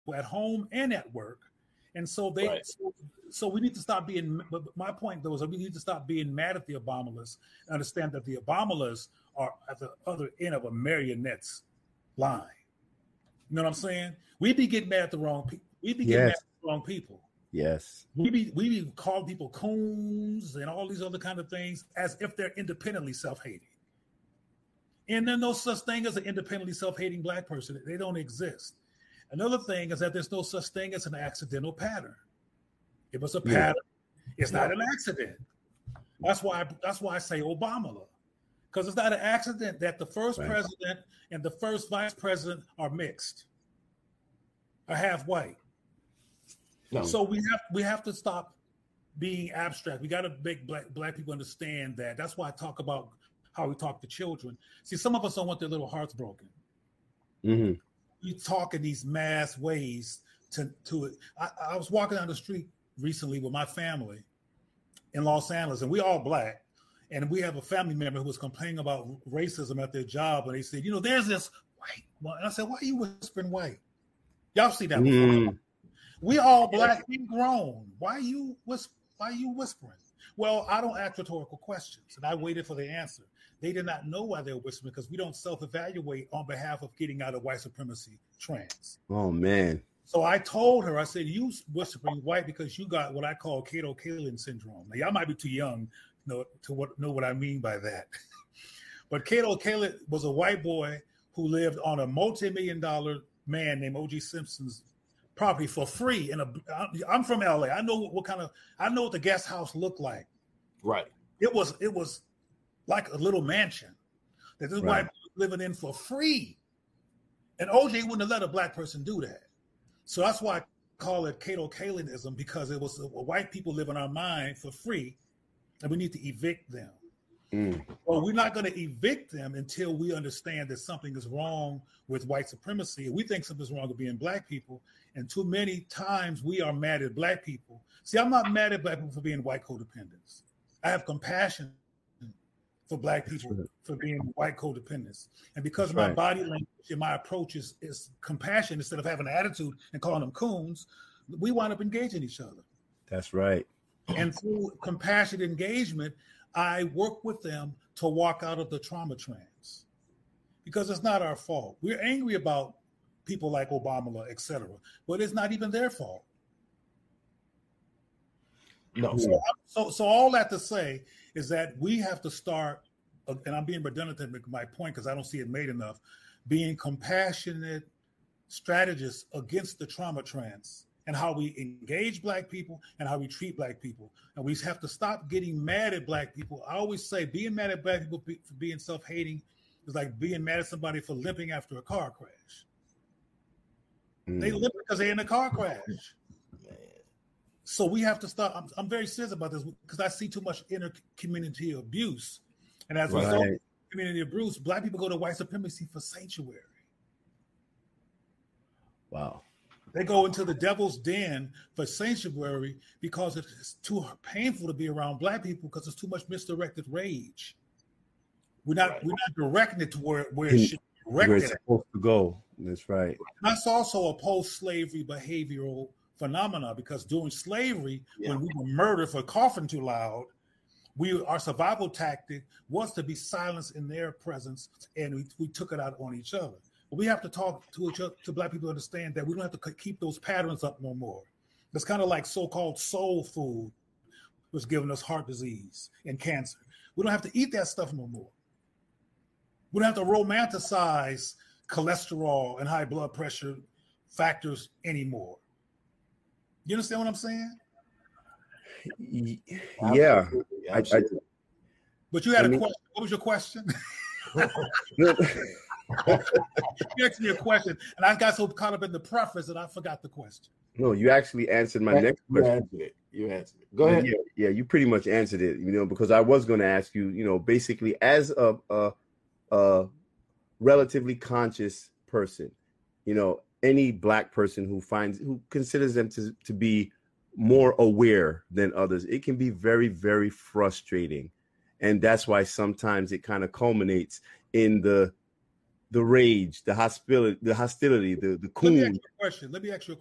at home and at work. And so so we need to stop being, but my point though is that we need to stop being mad at the Obamas and understand that the Obamas are at the other end of a marionette's line. You know what I'm saying? We be getting mad at the wrong people. We be getting mad at the wrong people. Yes. We be calling people coons and all these other kind of things as if they're independently self-hating. And there's no such thing as an independently self-hating black person. They don't exist. Another thing is that there's no such thing as an accidental pattern. It was a pattern. It's not an accident. That's why I say Obama. Because it's not an accident that the first president and the first vice president are mixed, are half white. No. So we have to stop being abstract. We got to make black people understand that. That's why I talk about how we talk to children. See, some of us don't want their little hearts broken. Mm-hmm. We talk in these mass ways to it. I was walking down the street recently with my family in Los Angeles, and we all black. And we have a family member who was complaining about racism at their job, and they said, there's this white one. And I said, why are you whispering white? Y'all see that before? We all black and grown. Why are you whispering? Well, I don't ask rhetorical questions, and I waited for the answer. They did not know why they were whispering because we don't self-evaluate on behalf of getting out of white supremacy trends. Oh, man. So I told her, I said, you whispering white because you got what I call Kato Kaelin syndrome. Now, y'all might be too young to know what I mean by that. But Kato Kaelin was a white boy who lived on a multi-million-dollar man named O.J. Simpson's property for free. I'm from LA. I know what the guest house looked like. Right. It was like a little mansion that this white boy was living in for free. And OJ wouldn't have let a black person do that. So that's why I call it Kato Kaelinism, because it was white people live in our mind for free, and we need to evict them. Well, we're not going to evict them until we understand that something is wrong with white supremacy. We think something's wrong with being black people, and too many times we are mad at black people. See, I'm not mad at black people for being white codependents. I have compassion for black people for being white codependents. And because my body language and my approach is compassion instead of having an attitude and calling them coons, we wind up engaging each other. That's right. And through compassionate engagement, I work with them to walk out of the trauma trance, because it's not our fault. We're angry about people like Obama, et cetera, but it's not even their fault. No. So all that to say is that we have to start, and I'm being redundant to my point because I don't see it made enough, being compassionate strategists against the trauma trance and how we engage black people and how we treat black people. And we have to stop getting mad at black people. I always say being mad at black people for being self-hating is like being mad at somebody for limping after a car crash. They limp because they're in a car crash. So we have to stop. I'm very serious about this because I see too much inter-community abuse. And as a result of community abuse, black people go to white supremacy for sanctuary. Wow. They go into the devil's den for sanctuary because it's too painful to be around black people because there's too much misdirected rage. We're not directing it to where it should be directed. Where it's supposed to go. That's right. That's also a post-slavery behavioral phenomena, because during slavery, when we were murdered for coughing too loud, our survival tactic was to be silenced in their presence, and we took it out on each other. We have to talk to each other, to black people, to understand that we don't have to keep those patterns up no more. It's kind of like so-called soul food was giving us heart disease and cancer. We don't have to eat that stuff no more. We don't have to romanticize cholesterol and high blood pressure factors anymore. You understand what I'm saying? Yeah. But you had a question. What was your question? You asked me a question, and I got so caught up in the preface that I forgot the question. No, you actually answered my next question. You answered it. Go ahead. Yeah, you pretty much answered it, because I was going to ask you, basically as a relatively conscious person, any black person who considers them to be more aware than others, it can be very, very frustrating. And that's why sometimes it kind of culminates in the the rage, the hostility, the Let me coon. ask you a question.